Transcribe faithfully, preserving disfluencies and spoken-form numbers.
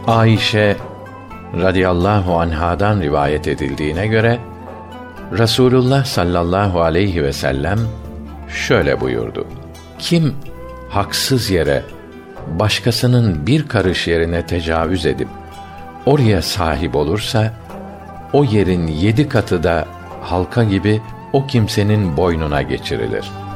Ayşe radıyallahu anhadan rivayet edildiğine göre Resulullah sallallahu aleyhi ve sellem şöyle buyurdu: Kim haksız yere başkasının bir karış yerine tecavüz edip oraya sahip olursa, o yerin yedi katı da halka gibi o kimsenin boynuna geçirilir.